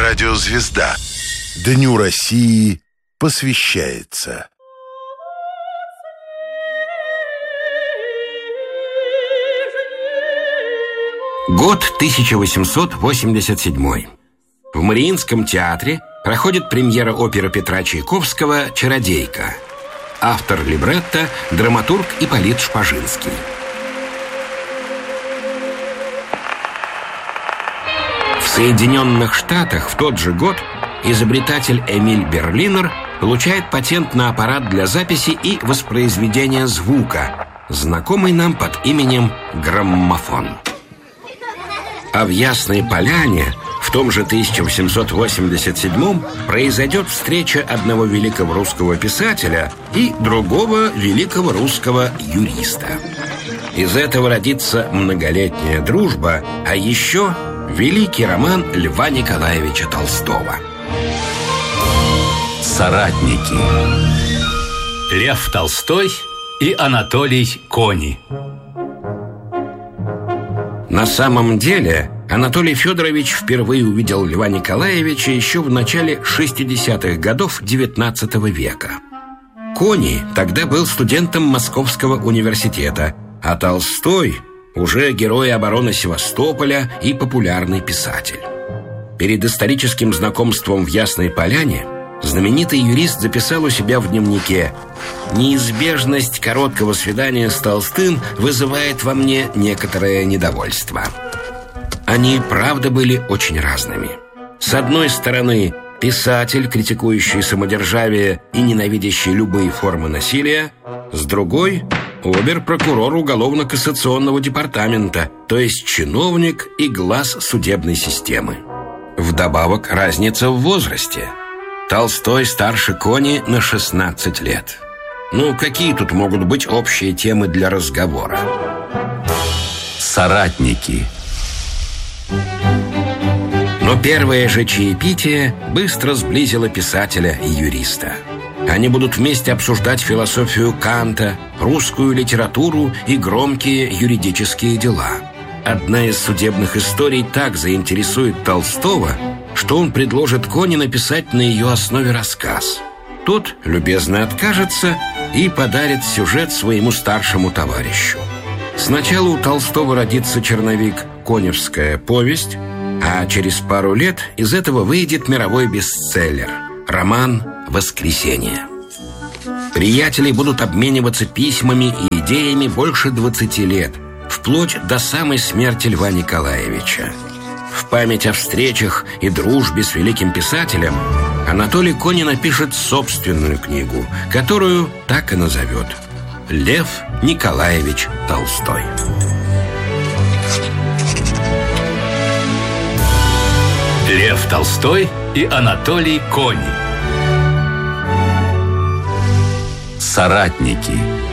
Радио «Звезда». Дню России посвящается. Год 1887. В Мариинском театре проходит премьера оперы Петра Чайковского «Чародейка». Автор либретто – драматург Ипполит Шпажинский. В Соединенных Штатах в тот же год изобретатель Эмиль Берлинер получает патент на аппарат для записи и воспроизведения звука, знакомый нам под именем граммофон. А в Ясной Поляне в том же 1887 произойдет встреча одного великого русского писателя и другого великого русского юриста. Из этого родится многолетняя дружба, а еще великий роман Льва Николаевича Толстого. Соратники. Лев Толстой и Анатолий Кони. На самом деле Анатолий Федорович впервые увидел Льва Николаевича еще в начале 60-х годов XIX века. Кони тогда был студентом Московского университета, а Толстой уже герой обороны Севастополя и популярный писатель. Перед историческим знакомством в Ясной Поляне знаменитый юрист записал у себя в дневнике: «Неизбежность короткого свидания с Толстым вызывает во мне некоторое недовольство». Они, правда, были очень разными. С одной стороны, писатель, критикующий самодержавие и ненавидящий любые формы насилия. С другой – обер-прокурор уголовно-кассационного департамента, то есть чиновник и глаз судебной системы. Вдобавок, разница в возрасте. Толстой старше Кони на 16 лет. Ну, какие тут могут быть общие темы для разговора? Соратники. Но первое же чаепитие быстро сблизило писателя и юриста. Они будут вместе обсуждать философию Канта, русскую литературу и громкие юридические дела. Одна из судебных историй так заинтересует Толстого, что он предложит Кони написать на ее основе рассказ. Тот любезно откажется и подарит сюжет своему старшему товарищу. Сначала у Толстого родится черновик «Коневская повесть», а через пару лет из этого выйдет мировой бестселлер – роман «Воскресенье». Приятели будут обмениваться письмами и идеями больше 20 лет, вплоть до самой смерти Льва Николаевича. В память о встречах и дружбе с великим писателем Анатолий Кони напишет собственную книгу, которую так и назовет – «Лев Николаевич Толстой». Лев Толстой и Анатолий Кони. Соратники.